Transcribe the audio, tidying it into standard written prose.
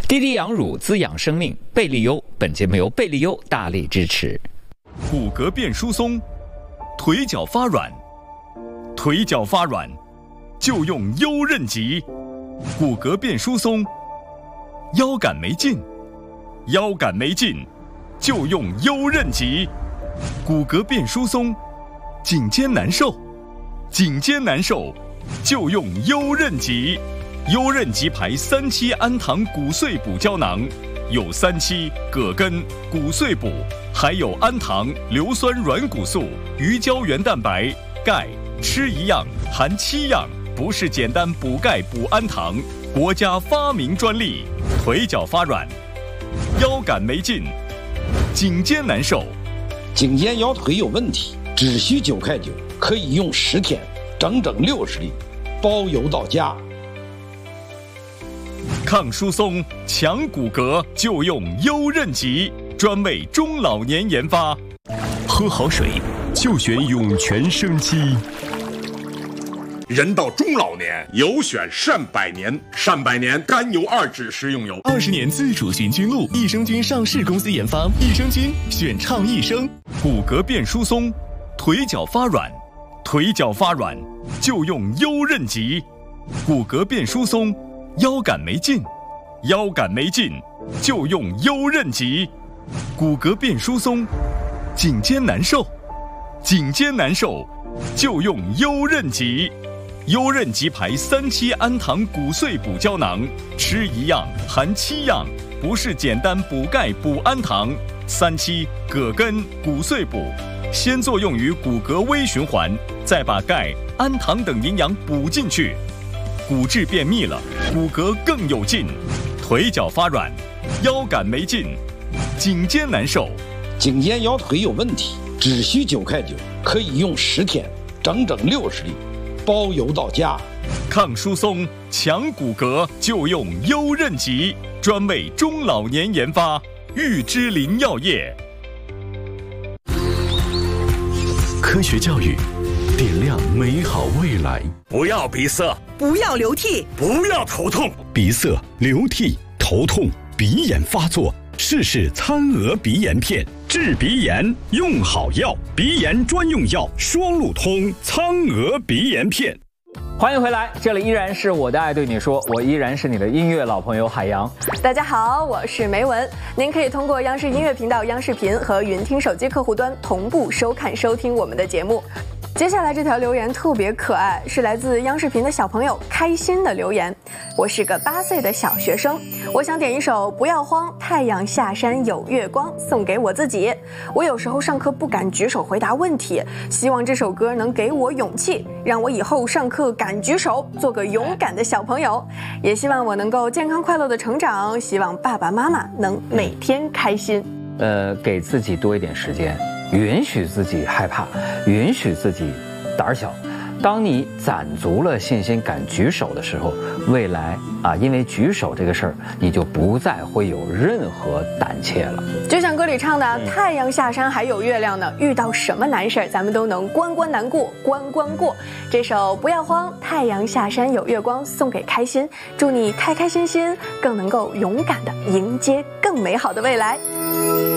滴滴养乳滋养生命，贝利优。本节目由贝利优大力支持。 骨骼变疏松，腿脚发软，腿脚发软就用优韧极。骨骼变疏松，腰杆没劲，腰杆没劲就用优韧极。骨骼变疏松，颈肩难受，颈肩难受就用优韧极。优韧极牌3期氨糖骨碎补胶囊，有3期、葛根、骨碎补，还有氨糖、硫酸软骨素、鱼胶原蛋白、钙，吃一样含7样，不是简单补钙补氨糖，国家发明专利。腿脚发软，腰杆没劲，颈肩难受， 颈肩腰腿有问题，只需9块9，可以用10天，整整60粒，包邮到家。 抗疏松、强骨骼就用优韧极，专为中老年研发。 喝好水就选涌泉生机。 人到中老年，有选善百年。善百年甘油2酯食用油 ，20年自主寻菌露，益生菌上市公司研发，益生菌选倡益生。 骨骼变疏松，腿脚发软，腿脚发软就用优韧极。骨骼变疏松，腰杆没劲，腰杆没劲就用优韧极。骨骼变疏松，颈肩难受，颈肩难受就用优韧极。优韧极牌3期氨糖骨碎补胶囊，吃一样含7样，不是简单补钙补氨糖。3期、葛根、骨碎补，先作用于骨骼微循环，再把钙、氨糖等营养补进去，骨质变密了，骨骼更有劲。腿脚发软，腰杆没劲，颈肩难受， 颈肩腰腿有问题，只需9块9，可以用10天，整整60粒，包邮到家。 抗疏松、强骨骼就用优韧极，专为中老年研发。玉芝林药业。 科学教育，点亮美好未来。 不要鼻塞， 不要流涕， 不要头痛。 鼻塞、流涕、头痛、鼻炎发作，试试苍娥鼻炎片，治鼻炎用好药，鼻炎专用药双路通苍娥鼻炎片。 欢迎回来，这里依然是我的爱对你说，我依然是你的音乐老朋友海洋。 大家好，我是梅文。您可以通过央视音乐频道央视频和云听手机客户端同步收看收听我们的节目。接下来这条留言特别可爱，是来自央视频的小朋友开心的留言。我是个8岁的小学生，我想点一首不要慌，太阳下山有月光，送给我自己。我有时候上课不敢举手回答问题，希望这首歌能给我勇气，让我以后上课敢举手，做个勇敢的小朋友。也希望我能够健康快乐的成长，希望爸爸妈妈能每天开心。 给自己多一点时间，允许自己害怕，允许自己胆小。当你攒足了信心敢举手的时候，未来因为举手这个事儿，你就不再会有任何胆怯了。 就像歌里唱的，太阳下山还有月亮呢，遇到什么难事咱们都能关关难过关关过。这首不要慌，太阳下山有月光，送给开心，祝你开开心心，更能够勇敢地迎接更美好的未来。